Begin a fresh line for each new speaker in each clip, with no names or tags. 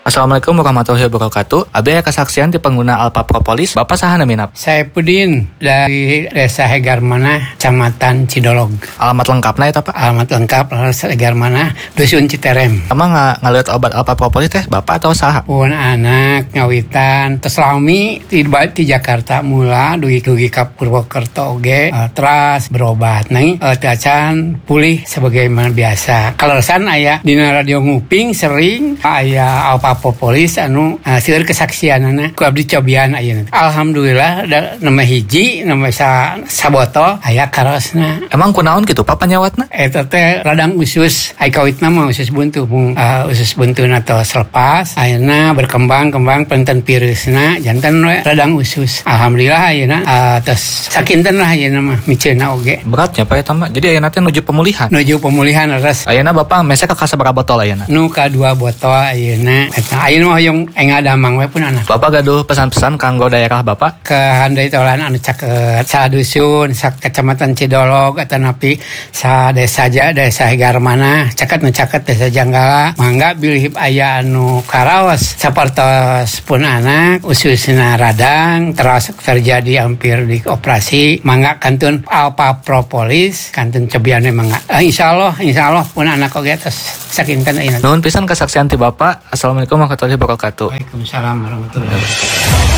Assalamualaikum warahmatullahi wabarakatuh. Abi kesaksian di pengguna Alpha Propolis. Bapak saha naminap?
Saya Pudin dari Desa Hegarmana, Kecamatan Cidolog.
Alamat lengkapnya itu Pak?
Alamat lengkap Desa Hegarmana, Dusun Citerem.
Emang ngeliat obat Alpha Propolis teh Bapak atau saha?
Pun anak ngawitan terselami di Jakarta mula dugi ka Purwokerto oge teras berobat. Nang tacan pulih sebagaimana biasa. Kaleresan aya dina radio nguping sering aya Alpha Propolis anu seueur kesaksianana ku abdi cobian ayeuna. Alhamdulillah nama hiji nama sabotol aya karosna.
Emang kunaon gitu Pak panyawatna?
Eta teh radang usus ai kawitna mah usus buntu usus buntuna tos lepas ayeuna berkembang penten virusna janten we radang usus. Alhamdulillah ayeuna tos sakinten lah ayeuna mah miceuna oge.
Beratnya Pak eta mah. Jadi ayeuna teh nuju pemulihan.
Nuju pemulihan leres.
Ayeuna Bapak mesek ka sabaraha botol ayeuna?
Nu ka 2 botol ayeuna. Ayeuna mah hoyong enga damang we pun anak.
Bapak gaduh pesan-pesan kanggo daerah Bapak?
Ke handai tolan anu caket sa dusun, sa kecamatan Cidolog atau napi sa desa Hegarmana, caket desa Janggala, mangga bilih aya anu karaos sapertos pun anak ususna radang terus terjadi hampir di operasi, mangga kantun Alpha Propolis, kantun cobiane mangga. Insyaallah pun anak oge tos sakinten ayeuna.
Nuhun pisan kesaksian ti Bapak. Assalamualaikum warahmatullahi wabarakatuh.
Waalaikumsalam warahmatullahi wabarakatuh.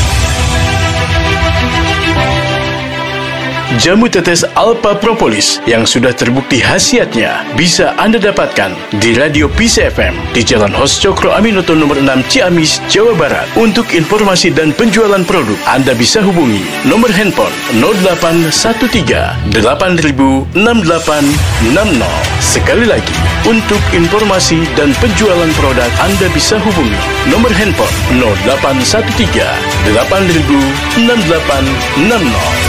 Jamu tetes Alpha Propolis yang sudah terbukti khasiatnya bisa Anda dapatkan di Radio Peace FM di Jalan Hos Cokro Aminoto nomor 6 Ciamis, Jawa Barat. Untuk informasi dan penjualan produk, Anda bisa hubungi nomor handphone 0813 8000 6860. Sekali lagi, untuk informasi dan penjualan produk, Anda bisa hubungi nomor handphone 0813 8000 6860.